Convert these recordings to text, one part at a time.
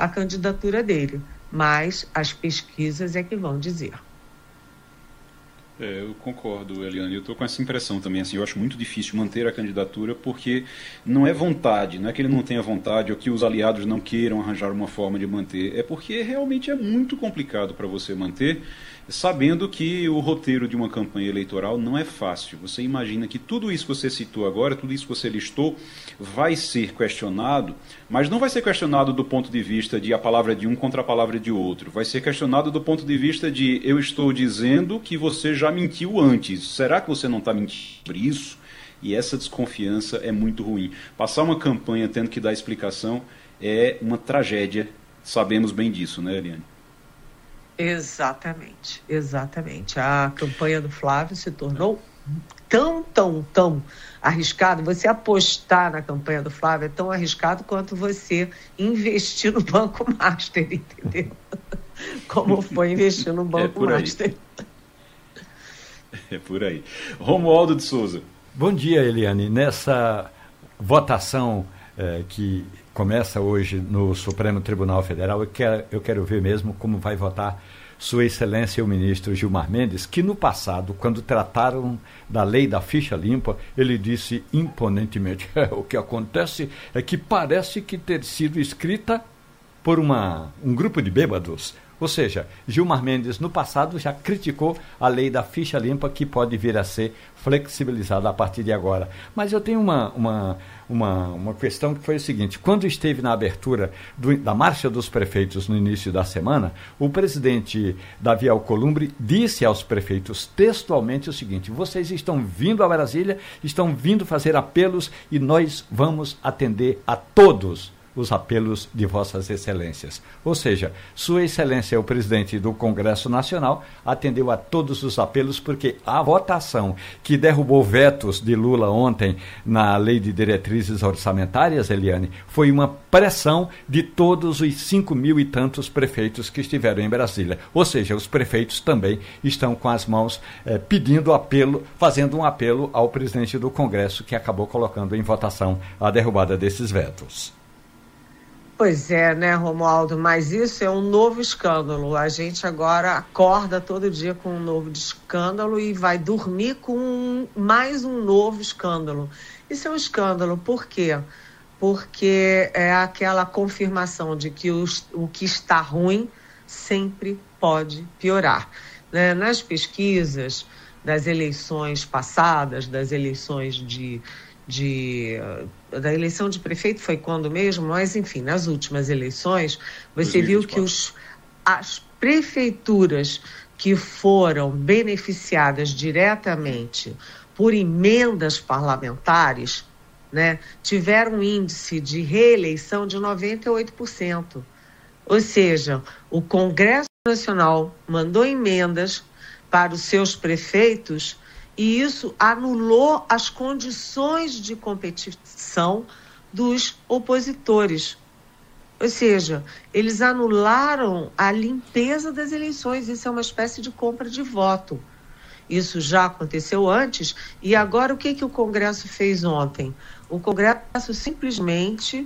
a candidatura dele, mas as pesquisas é que vão dizer. Eu concordo, Eliane. Eu estou com essa impressão também. Assim, eu acho muito difícil manter a candidatura porque não é vontade, não é que ele não tenha vontade ou que os aliados não queiram arranjar uma forma de manter. É porque realmente é muito complicado para você manter, sabendo que o roteiro de uma campanha eleitoral não é fácil. Você imagina que tudo isso que você citou agora, tudo isso que você listou, vai ser questionado, mas não vai ser questionado do ponto de vista de a palavra de um contra a palavra de outro. Vai ser questionado do ponto de vista de eu estou dizendo que você já mentiu antes. Será que você não está mentindo sobre isso? E essa desconfiança é muito ruim. Passar uma campanha tendo que dar explicação é uma tragédia. Sabemos bem disso, né, Eliane? Exatamente. A campanha do Flávio se tornou tão arriscado. Você apostar na campanha do Flávio é tão arriscado quanto você investir no Banco Master, entendeu? Como foi investir no Banco Master. É por aí. Romualdo de Souza. Bom dia, Eliane. Nessa votação que começa hoje no Supremo Tribunal Federal, eu quero ver mesmo como vai votar Sua Excelência o ministro Gilmar Mendes, que no passado, quando trataram da lei da ficha limpa, ele disse imponentemente, o que acontece é que parece que ter sido escrita por um grupo de bêbados. Ou seja, Gilmar Mendes, no passado, já criticou a lei da ficha limpa, que pode vir a ser flexibilizada a partir de agora. Mas eu tenho uma questão que foi o seguinte: quando esteve na abertura da Marcha dos Prefeitos no início da semana, o presidente Davi Alcolumbre disse aos prefeitos textualmente o seguinte: vocês estão vindo a Brasília, estão vindo fazer apelos e nós vamos atender a todos os apelos de vossas excelências. Ou seja, Sua Excelência, o presidente do Congresso Nacional, atendeu a todos os apelos, porque a votação que derrubou vetos de Lula ontem na Lei de Diretrizes Orçamentárias, Eliane, foi uma pressão de todos os 5.000 e tantos prefeitos que estiveram em Brasília. Ou seja, os prefeitos também estão com as mãos pedindo apelo, fazendo um apelo ao presidente do Congresso, que acabou colocando em votação a derrubada desses vetos. Pois é, né, Romualdo? Mas isso é um novo escândalo. A gente agora acorda todo dia com um novo escândalo e vai dormir com mais um novo escândalo. Isso é um escândalo. Por quê? Porque é aquela confirmação de que o que está ruim sempre pode piorar. Né? Nas pesquisas das eleições passadas, das eleições da eleição de prefeito foi quando mesmo, mas enfim, nas últimas eleições, você 2024. Viu que as prefeituras que foram beneficiadas diretamente por emendas parlamentares, né, tiveram um índice de reeleição de 98%. Ou seja, o Congresso Nacional mandou emendas para os seus prefeitos e isso anulou as condições de competição dos opositores. Ou seja, eles anularam a limpeza das eleições. Isso é uma espécie de compra de voto. Isso já aconteceu antes. E agora o que o Congresso fez ontem? O Congresso simplesmente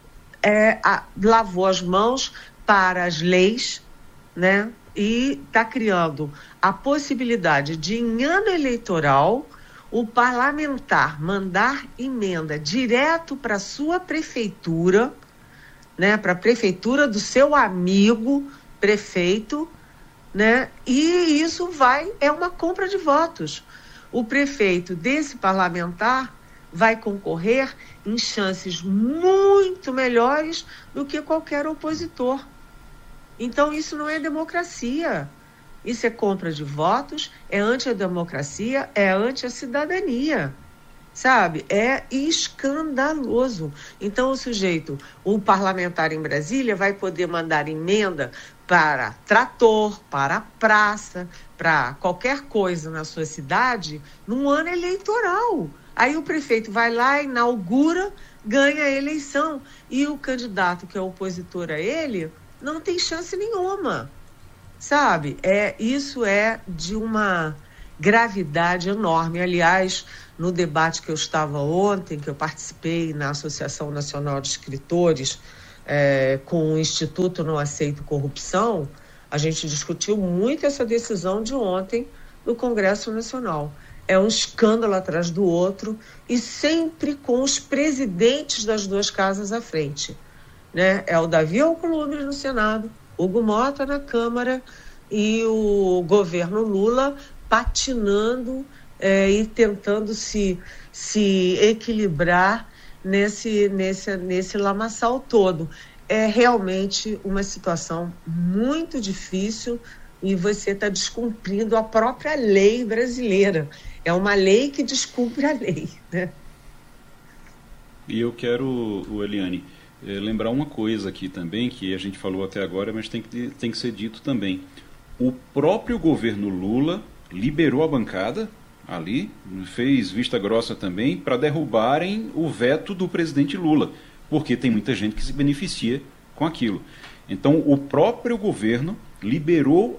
lavou as mãos para as leis, né? E está criando a possibilidade de, em ano eleitoral, o parlamentar mandar emenda direto para a sua prefeitura, né, para a prefeitura do seu amigo prefeito, né, e isso é uma compra de votos. O prefeito desse parlamentar vai concorrer em chances muito melhores do que qualquer opositor. Então, isso não é democracia. Isso é compra de votos, é anti-democracia, é anti-cidadania, sabe? É escandaloso. Então, o parlamentar em Brasília vai poder mandar emenda para trator, para praça, para qualquer coisa na sua cidade, num ano eleitoral. Aí o prefeito vai lá, inaugura, ganha a eleição. E o candidato que é opositor a ele não tem chance nenhuma, sabe? Isso é de uma gravidade enorme. Aliás, no debate que eu estava ontem, que eu participei na Associação Nacional de Escritores com o Instituto Não Aceito Corrupção, a gente discutiu muito essa decisão de ontem no Congresso Nacional. É um escândalo atrás do outro e sempre com os presidentes das duas casas à frente, né? É o Davi Alcolumbre no Senado, Hugo Mota na Câmara e o governo Lula patinando e tentando se equilibrar nesse lamaçal todo. É realmente uma situação muito difícil e você está descumprindo a própria lei brasileira. É uma lei que descumpre a lei, né? E eu quero, Eliane, lembrar uma coisa aqui também, que a gente falou até agora, mas tem que ser dito também. O próprio governo Lula liberou a bancada ali, fez vista grossa também, para derrubarem o veto do presidente Lula, porque tem muita gente que se beneficia com aquilo. Então, o próprio governo liberou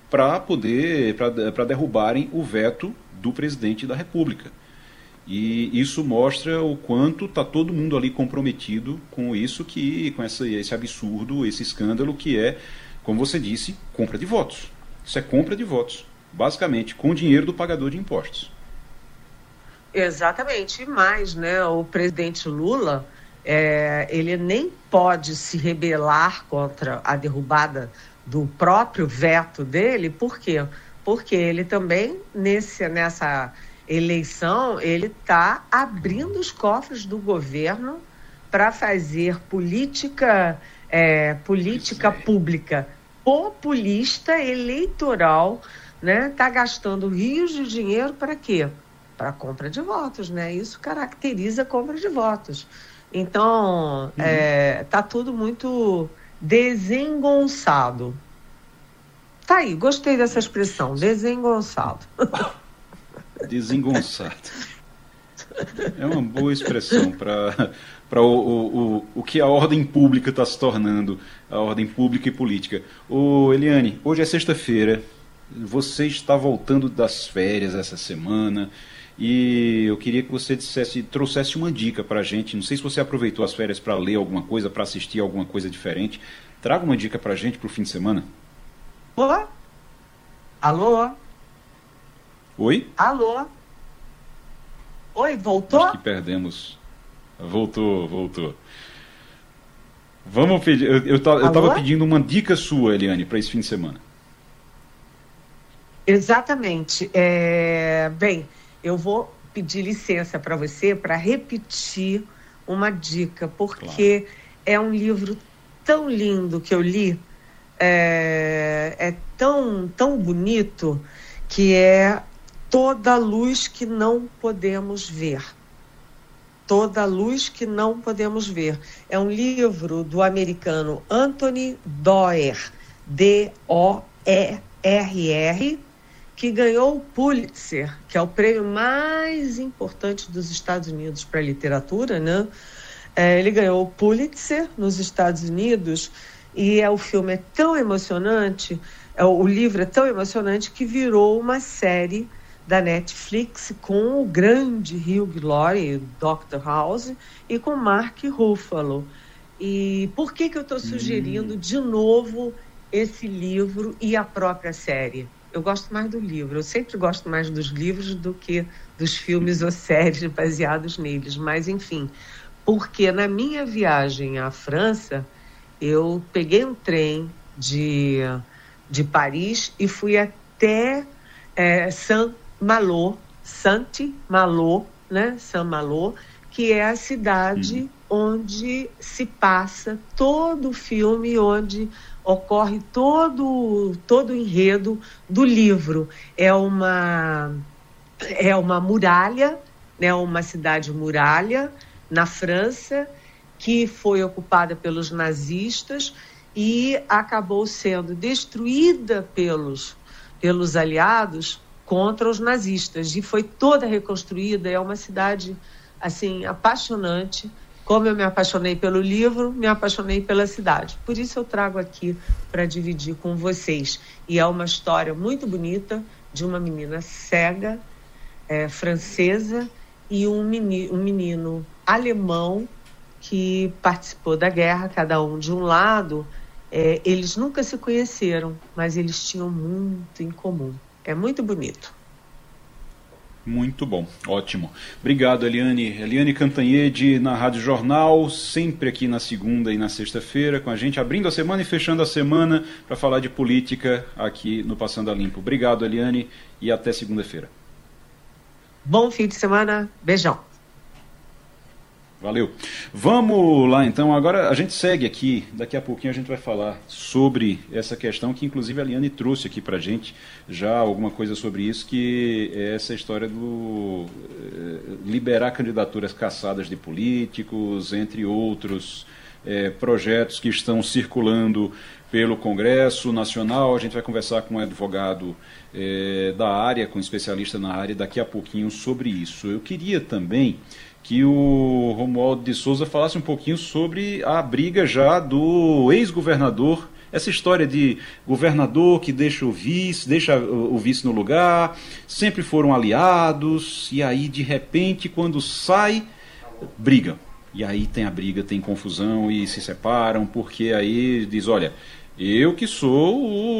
para derrubarem o veto do presidente da República. E isso mostra o quanto está todo mundo ali comprometido com isso, com esse absurdo, esse escândalo que é, como você disse, compra de votos. Isso é compra de votos, basicamente, com o dinheiro do pagador de impostos. Exatamente, e mais, né? O presidente Lula, ele nem pode se rebelar contra a derrubada do próprio veto dele. Por quê? Porque ele também, nessa eleição, ele está abrindo os cofres do governo para fazer política pública populista, eleitoral, né? Está gastando rios de dinheiro para quê? Para compra de votos, né? Isso caracteriza a compra de votos. Então, está tudo muito desengonçado. Tá aí, gostei dessa expressão, desengonçado. Desengonçado. É uma boa expressão para o que a ordem pública está se tornando, a ordem pública e política. Eliane, hoje é sexta-feira, você está voltando das férias essa semana e eu queria que você trouxesse uma dica para a gente. Não sei se você aproveitou as férias para ler alguma coisa, para assistir alguma coisa diferente. Traga uma dica para a gente para o fim de semana. Alô? Alô? Oi? Alô? Oi, voltou? Acho que perdemos. Voltou. Vamos pedir. Eu estava pedindo uma dica sua, Eliane, para esse fim de semana. Exatamente. Bem, eu vou pedir licença para você para repetir uma dica, porque claro, é um livro tão lindo que eu li, é tão bonito, que é Toda Luz que Não Podemos Ver. Toda Luz que Não Podemos Ver. É um livro do americano Anthony Doerr, D-O-E-R-R, que ganhou o Pulitzer, que é o prêmio mais importante dos Estados Unidos para literatura, né? Ele ganhou o Pulitzer nos Estados Unidos e o filme é tão emocionante, o livro é tão emocionante que virou uma série da Netflix com o grande Hugh Laurie, Dr. House, e com Mark Ruffalo. E por que eu estou sugerindo de novo esse livro e a própria série? Eu gosto mais do livro, eu sempre gosto mais dos livros do que dos filmes ou séries baseados neles, mas enfim, porque na minha viagem à França, eu peguei um trem de Paris e fui até Saint-Malo, né? Saint-Malo, que é a cidade onde se passa todo o filme, onde ocorre todo o enredo do livro. É uma muralha, né? Uma cidade muralha na França, que foi ocupada pelos nazistas e acabou sendo destruída pelos aliados contra os nazistas, e foi toda reconstruída. É uma cidade assim apaixonante. Como eu me apaixonei pelo livro, me apaixonei pela cidade. Por isso eu trago aqui para dividir com vocês. E é uma história muito bonita de uma menina cega, francesa, e um menino alemão que participou da guerra, cada um de um lado. Eles nunca se conheceram, mas eles tinham muito em comum. É muito bonito. Muito bom, ótimo. Obrigado, Eliane. Eliane Cantanhede na Rádio Jornal, sempre aqui na segunda e na sexta-feira com a gente, abrindo a semana e fechando a semana para falar de política aqui no Passando a Limpo. Obrigado, Eliane, e até segunda-feira. Bom fim de semana, beijão. Valeu. Vamos lá, então. Agora a gente segue aqui. Daqui a pouquinho a gente vai falar sobre essa questão que, inclusive, a Liane trouxe aqui para a gente já alguma coisa sobre isso, que é essa história do liberar candidaturas cassadas de políticos, entre outros projetos que estão circulando pelo Congresso Nacional. A gente vai conversar com um advogado da área, com um especialista na área, daqui a pouquinho sobre isso. Eu queria também que o Romualdo de Souza falasse um pouquinho sobre a briga já do ex-governador, essa história de governador que deixa o vice no lugar, sempre foram aliados, e aí de repente quando sai, brigam. E aí tem a briga, tem confusão e se separam, porque aí diz, olha, eu que sou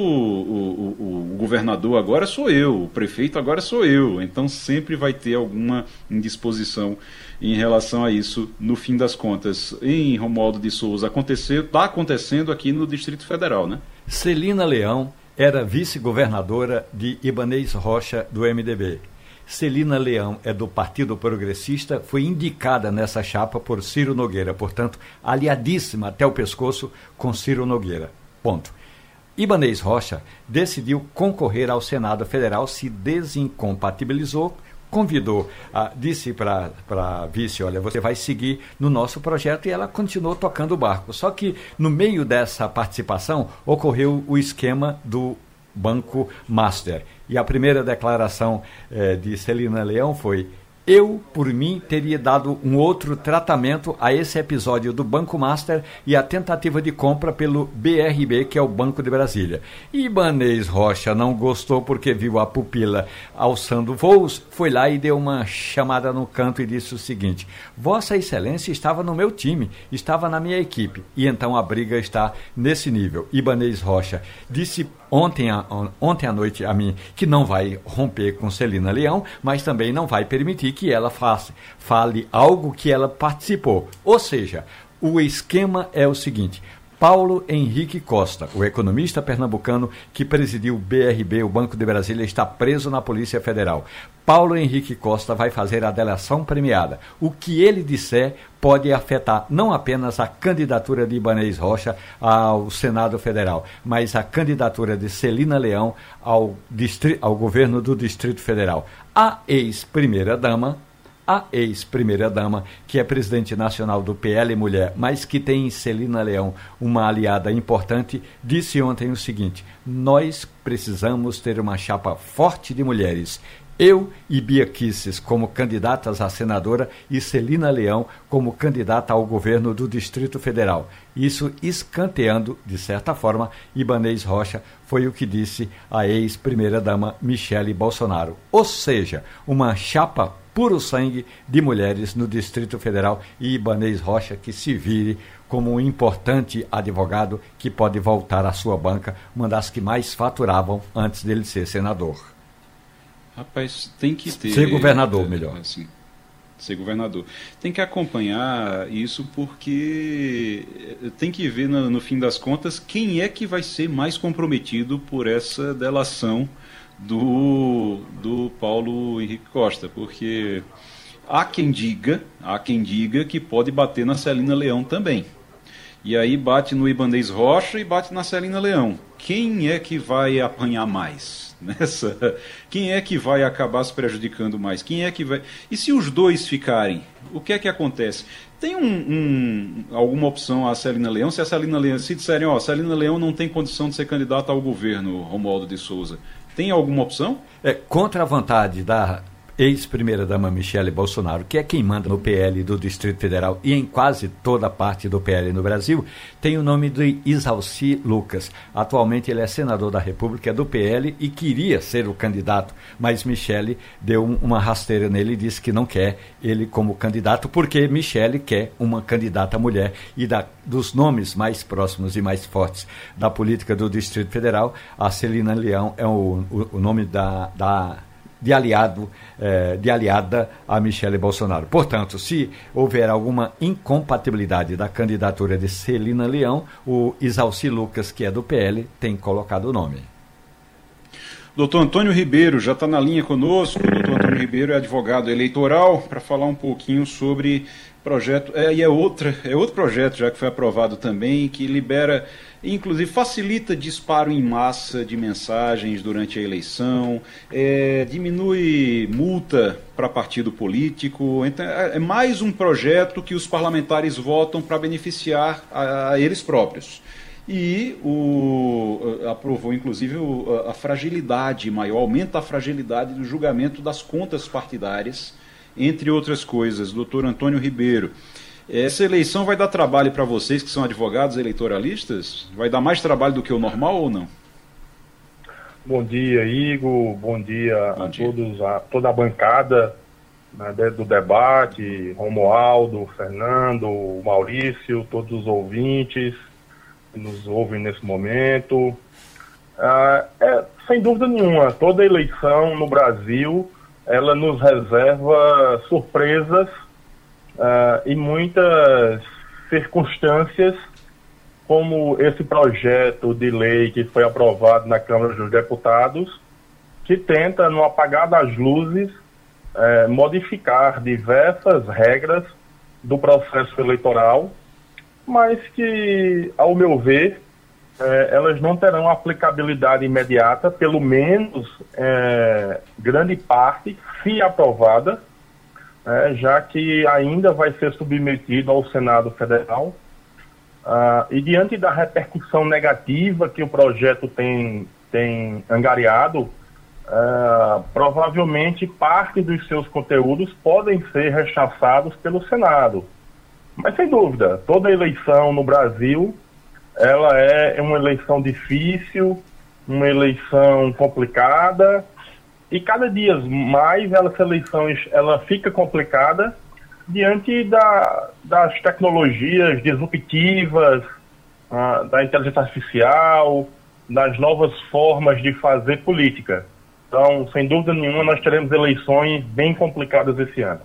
o governador agora sou eu, o prefeito agora sou eu. Então sempre vai ter alguma indisposição em relação a isso, no fim das contas. Em Romualdo de Souza, está acontecendo aqui no Distrito Federal, né? Celina Leão era vice-governadora de Ibanez Rocha, do MDB. Celina Leão é do Partido Progressista, foi indicada nessa chapa por Ciro Nogueira, portanto, aliadíssima até o pescoço com Ciro Nogueira. Ponto. Ibanez Rocha decidiu concorrer ao Senado Federal, se desincompatibilizou, convidou, disse para a vice, olha, você vai seguir no nosso projeto, e ela continuou tocando o barco. Só que no meio dessa participação ocorreu o esquema do Banco Master. E a primeira declaração de Celina Leão foi: eu, por mim, teria dado um outro tratamento a esse episódio do Banco Master e a tentativa de compra pelo BRB, que é o Banco de Brasília. Ibanez Rocha não gostou porque viu a pupila alçando voos, foi lá e deu uma chamada no canto e disse o seguinte: Vossa Excelência estava no meu time, estava na minha equipe. E então a briga está nesse nível. Ibanez Rocha disse ontem à noite a mim que não vai romper com Celina Leão, mas também não vai permitir que ela fale algo que ela participou. Ou seja, o esquema é o seguinte: Paulo Henrique Costa, o economista pernambucano que presidiu o BRB, o Banco de Brasília, está preso na Polícia Federal. Paulo Henrique Costa vai fazer a delação premiada. O que ele disser pode afetar não apenas a candidatura de Ibanez Rocha ao Senado Federal, mas a candidatura de Celina Leão ao governo do Distrito Federal. A ex-primeira-dama, que é presidente nacional do PL Mulher, mas que tem em Celina Leão uma aliada importante, disse ontem o seguinte: nós precisamos ter uma chapa forte de mulheres. Eu e Bia Kicis como candidatas a senadora e Celina Leão como candidata ao governo do Distrito Federal. Isso escanteando, de certa forma, Ibanez Rocha, foi o que disse a ex-primeira-dama Michele Bolsonaro. Ou seja, uma chapa puro sangue de mulheres no Distrito Federal, e Ibanez Rocha que se vire como um importante advogado que pode voltar à sua banca, uma das que mais faturavam antes dele ser senador. Rapaz, tem que ter... Ser governador, melhor. Assim, ser governador. Tem que acompanhar isso, porque tem que ver, no fim das contas, quem é que vai ser mais comprometido por essa delação do Paulo Henrique Costa. Porque há quem diga que pode bater na Celina Leão também. E aí bate no Ibanez Rocha e bate na Celina Leão. Quem é que vai apanhar mais nessa? Quem é que vai acabar se prejudicando mais? Quem é que vai... E se os dois ficarem, o que é que acontece? Tem alguma opção a Celina Leão? Se a Celina Leão, se disserem, Celina Leão não tem condição de ser candidata ao governo, Romualdo de Souza, tem alguma opção? Contra a vontade da ex-primeira-dama Michele Bolsonaro, que é quem manda no PL do Distrito Federal e em quase toda parte do PL no Brasil, tem o nome de Isalci Lucas. Atualmente ele é senador da República, é do PL e queria ser o candidato, mas Michele deu uma rasteira nele e disse que não quer ele como candidato, porque Michele quer uma candidata mulher. E dos nomes mais próximos e mais fortes da política do Distrito Federal, a Celina Leão é o nome de aliada a Michele Bolsonaro. Portanto, se houver alguma incompatibilidade da candidatura de Celina Leão, o Isalci Lucas, que é do PL, tem colocado o nome. Doutor Antônio Ribeiro já está na linha conosco. O doutor Antônio Ribeiro é advogado eleitoral para falar um pouquinho sobre projeto. É outro projeto já que foi aprovado também, que libera, inclusive facilita disparo em massa de mensagens durante a eleição, diminui multa para partido político. Então, é mais um projeto que os parlamentares votam para beneficiar a eles próprios. E aprovou, inclusive, a fragilidade maior, aumenta a fragilidade do julgamento das contas partidárias, entre outras coisas. Doutor Antônio Ribeiro, essa eleição vai dar trabalho para vocês que são advogados eleitoralistas? Vai dar mais trabalho do que o normal ou não? Bom dia, Igor. Bom dia a todos, toda a bancada, né, do debate, Romualdo, Fernando, Maurício, todos os ouvintes que nos ouvem nesse momento. Sem dúvida nenhuma, toda eleição no Brasil, ela nos reserva surpresas e muitas circunstâncias, como esse projeto de lei que foi aprovado na Câmara dos Deputados, que tenta, no apagar das luzes, modificar diversas regras do processo eleitoral, mas que, ao meu ver, elas não terão aplicabilidade imediata, pelo menos grande parte, se aprovada, já que ainda vai ser submetido ao Senado Federal. E diante da repercussão negativa que o projeto tem angariado, provavelmente parte dos seus conteúdos podem ser rechaçados pelo Senado. Mas, sem dúvida, toda eleição no Brasil, ela é uma eleição difícil, uma eleição complicada, e cada dia mais essa eleição ela fica complicada diante das tecnologias disruptivas, da inteligência artificial, das novas formas de fazer política. Então, sem dúvida nenhuma, nós teremos eleições bem complicadas esse ano.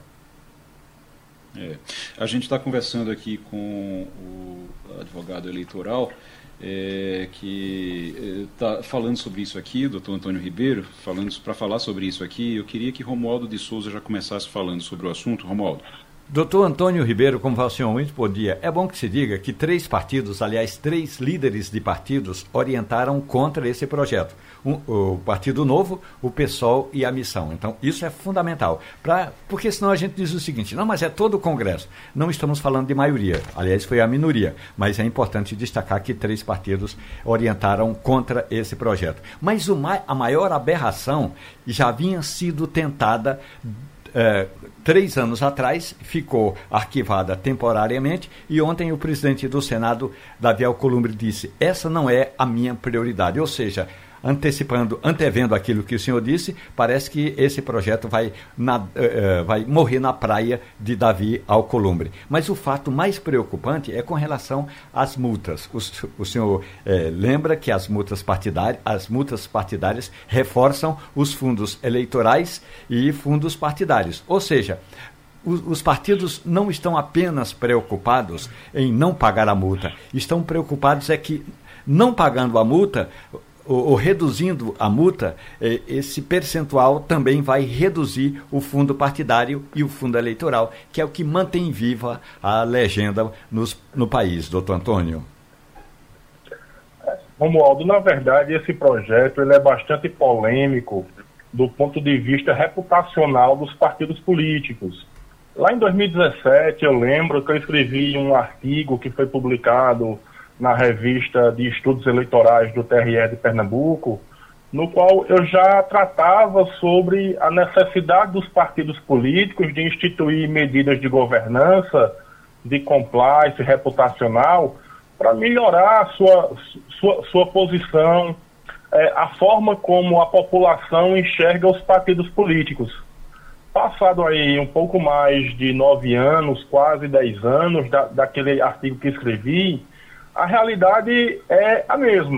A gente está conversando aqui com o advogado eleitoral que está falando sobre isso aqui, o doutor Antônio Ribeiro, para falar sobre isso aqui. Eu queria que Romualdo de Souza já começasse falando sobre o assunto. Romualdo. Doutor Antônio Ribeiro, como fala o senhor, muito bom dia. É bom que se diga que 3 partidos, aliás, 3 líderes de partidos orientaram contra esse projeto. O Partido Novo, o PSOL e a Missão. Então, isso é fundamental. Porque senão a gente diz o seguinte, não, mas é todo o Congresso. Não estamos falando de maioria, aliás, foi a minoria. Mas é importante destacar que 3 partidos orientaram contra esse projeto. Mas a maior aberração já vinha sido tentada 3 anos atrás, ficou arquivada temporariamente, e ontem o presidente do Senado, Davi Alcolumbre, disse: essa não é a minha prioridade. Ou seja, antevendo aquilo que o senhor disse, parece que esse projeto vai morrer na praia de Davi Alcolumbre. Mas o fato mais preocupante é com relação às multas. O senhor lembra que as multas partidárias reforçam os fundos eleitorais e fundos partidários. Ou seja, os partidos não estão apenas preocupados em não pagar a multa, estão preocupados que, não pagando a multa, ou reduzindo a multa, esse percentual também vai reduzir o fundo partidário e o fundo eleitoral, que é o que mantém viva a legenda no país, doutor Antônio. Romualdo, na verdade, esse projeto ele é bastante polêmico do ponto de vista reputacional dos partidos políticos. Lá em 2017, eu lembro que eu escrevi um artigo que foi publicado na revista de estudos eleitorais do TRE de Pernambuco, no qual eu já tratava sobre a necessidade dos partidos políticos de instituir medidas de governança, de compliance reputacional, para melhorar a sua posição, a forma como a população enxerga os partidos políticos. Passado aí um pouco mais de 9 anos, quase 10 anos daquele artigo que escrevi, a realidade é a mesma.